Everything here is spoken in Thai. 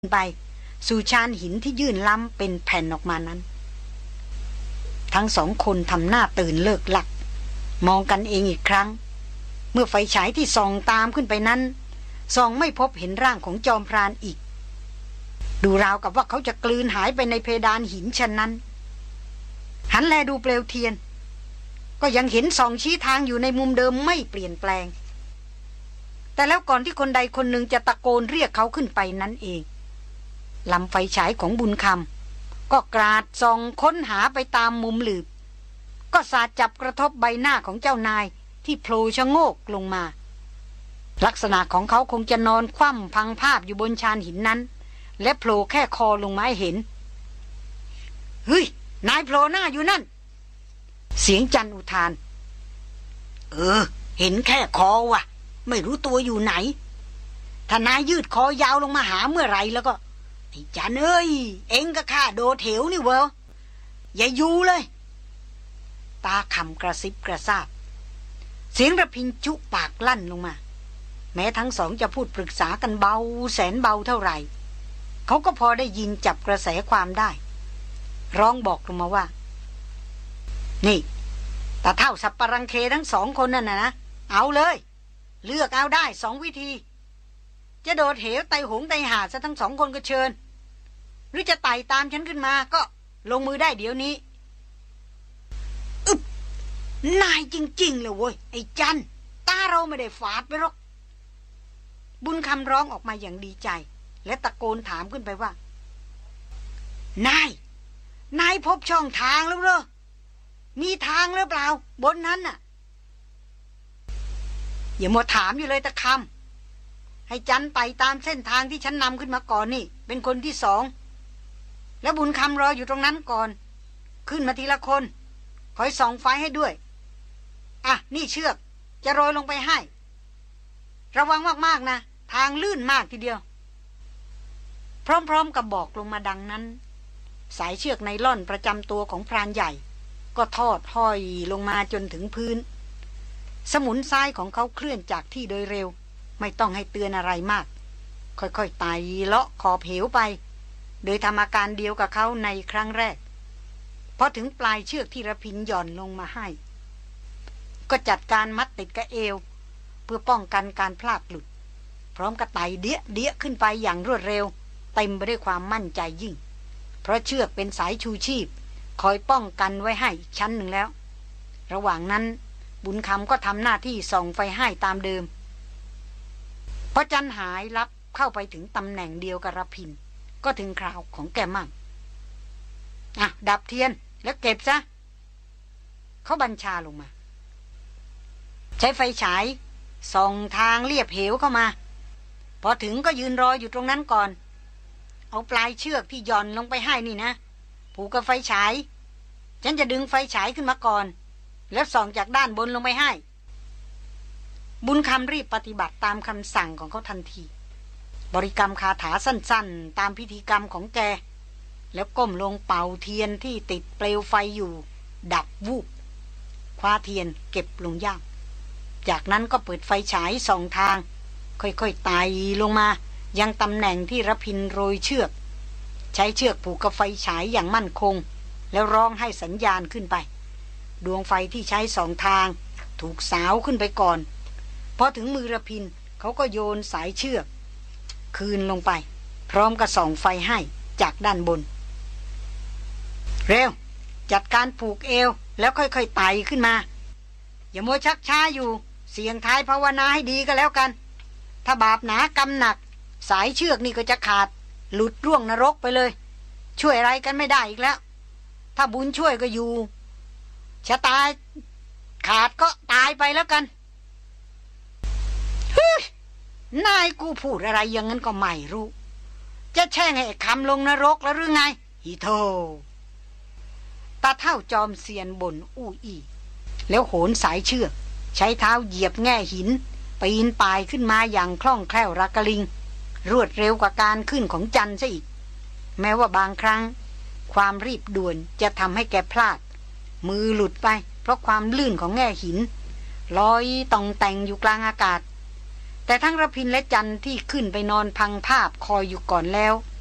ไปสู่ชานหินที่ยื่นล้ำเป็นแผ่นออกมานั้นทั้งสองคนทำหน้าตื่นเลิกลักมองกันเองอีกครั้งเมื่อไฟฉายที่ส่องตามขึ้นไปนั้นส่องไม่พบเห็นร่างของจอมพรานอีกดูราวกับว่าเขาจะกลืนหายไปในเพดานหินเช่นนั้นหันแลดูเปลวเทียนก็ยังเห็นส่องชี้ทางอยู่ในมุมเดิมไม่เปลี่ยนแปลงแต่แล้วก่อนที่คนใดคนหนึ่งจะตะโกนเรียกเขาขึ้นไปนั้นเองลำไฟฉายของบุญคำก็กราดส่องค้นหาไปตามมุมหลืบก็สาดจับกระทบใบหน้าของเจ้านายที่โผล่ชะโงกลงมาลักษณะของเขาคงจะนอนคว่ำพังภาพอยู่บนชานหินนั้นและโผล่แค่คอลงมาให้เห็นเฮ้ยนายโผล่หน้าอยู่นั่นเสียงจันอุทานเห็นแค่คอว่ะไม่รู้ตัวอยู่ไหนถ้านายยืดคอยาวลงมาหาเมื่อไรแล้วก็ไอ้จันเอ้ยเอ็งก็ข้าโดเถวนี่เวะอย่าอยู่เลยตาคำกระซิบกระซาบเสียงระพินจุปากลั่นลงมาแม้ทั้งสองจะพูดปรึกษากันเบาแสนเบาเท่าไหร่เขาก็พอได้ยินจับกระแสความได้ร้องบอกลงมาว่านี่ตาเท่าสับปะรังเคทั้งสองคนนั่นนะเอาเลยเลือกเอาได้สองวิธีจะโดดเหวไต่หงไต่หาซะทั้งสองคนก็เชิญหรือจะไต่ตามฉันขึ้นมาก็ลงมือได้เดี๋ยวนี้นายจริงๆเลยเว้ยไอ้จันตาเราไม่ได้ฝาดไปหรอกบุญคำร้องออกมาอย่างดีใจและตะโกนถามขึ้นไปว่านายพบช่องทางแล้วเหรอมีทางหรือเปล่าบนนั้นน่ะอย่ามัวถามอยู่เลยตะคำให้จันไต่ตามเส้นทางที่ฉันนำขึ้นมาก่อนนี่เป็นคนที่สองแล้วบุญคำรออยู่ตรงนั้นก่อนขึ้นมาทีละคนคอยส่องไฟให้ด้วยอ่ะนี่เชือกจะโรยลงไปให้ระวังมากๆนะทางลื่นมากทีเดียวพร้อมๆกับบอกลงมาดังนั้นสายเชือกไนล่อนประจำตัวของพรานใหญ่ก็ทอดห้อยลงมาจนถึงพื้นสมุนซ้ายของเขาเคลื่อนจากที่โดยเร็วไม่ต้องให้เตือนอะไรมากค่อยๆไต่เลาะขอบเหวไปโดยทำอาการเดียวกับเขาในครั้งแรกพอถึงปลายเชือกที่ระพินหย่อนลงมาให้ก็จัดการมัดติดกับเอวเพื่อป้องกันการพลาดหลุดพร้อมกับไต่เดี้ยขึ้นไปอย่างรวดเร็วเต็มไปด้วยความมั่นใจยิ่งเพราะเชือกเป็นสายชูชีพคอยป้องกันไว้ให้อีกชั้นหนึ่งแล้วระหว่างนั้นบุญคำก็ทำหน้าที่ส่องไฟให้ตามเดิมพอจันหายลับเข้าไปถึงตำแหน่งเดียวกับระพินก็ถึงคราวของแกมั่งอ่ะดับเทียนแล้วเก็บซะเขาบัญชาลงมาใช้ไฟฉายส่องทางเลียบเหวเข้ามาพอถึงก็ยืนรออยู่ตรงนั้นก่อนเอาปลายเชือกที่หย่อนลงไปให้นี่นะผูกกับไฟฉายฉันจะดึงไฟฉายขึ้นมาก่อนแล้วส่องจากด้านบนลงไปให้บุญคำรีบปฏิบัติตามคำสั่งของเขาทันทีบริกรรมคาถาสั้นๆตามพิธีกรรมของแกแล้วก้มลงเป่าเทียนที่ติดเปลวไฟอยู่ดับวูบคว้าเทียนเก็บลงย่างจากนั้นก็เปิดไฟฉายส่องทางค่อยๆไต่ลงมายังตำแหน่งที่ระพินโรยเชือกใช้เชือกผูกกับไฟฉายอย่างมั่นคงแล้วร้องให้สัญญาณขึ้นไปดวงไฟที่ใช้สองทางถูกสาวขึ้นไปก่อนพอถึงมือระพินเขาก็โยนสายเชือกคืนลงไปพร้อมกับส่องไฟให้จากด้านบนเร็วจัดการผูกเอวแล้วค่อยๆไต่ขึ้นมาอย่ามัวชักช้าอยู่เสียงท้ายภาวนาให้ดีก็แล้วกันถ้าบาปหนากรรมหนักสายเชือกนี่ก็จะขาดหลุดร่วงนรกไปเลยช่วยอะไรกันไม่ได้อีกแล้วถ้าบุญช่วยก็อยู่ชะตาขาดก็ตายไปแล้วกันเฮ้ยนายกูพูดอะไรอย่างนั้นก็ไม่รู้จะแช่งให้คำลงนรกแล้วหรือไงอีโธตาเท่าจอมเซียนบ่นอู้อี้แล้วโหนสายเชือกใช้เท้าเหยียบแง่หินปีนป่ายขึ้นมาอย่างคล่องแคล่วระกะลิงรวดเร็วกว่าการขึ้นของจันซะอีกแม้ว่าบางครั้งความรีบด่วนจะทำให้แกพลาดมือหลุดไปเพราะความลื่นของแง่หินลอยตองแต่งอยู่กลางอากาศแต่ทั้งระพินและจันที่ขึ้นไปนอนพังภาพคอยอยู่ก่อนแล้ว